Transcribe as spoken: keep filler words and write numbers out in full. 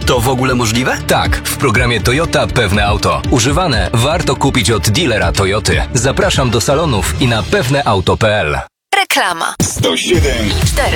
To w ogóle możliwe? Tak, w programie Toyota Pewne Auto. Używane warto kupić od dealera Toyoty. Zapraszam do salonów i na pewne auto kropka p l. Reklama. sto siedem cztery.